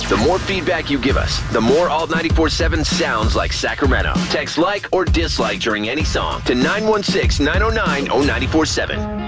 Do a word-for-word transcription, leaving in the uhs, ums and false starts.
The more feedback you give us, the more Alt ninety-four point seven sounds like Sacramento. Text like or dislike during any song to nine one six, nine oh nine, oh nine four seven.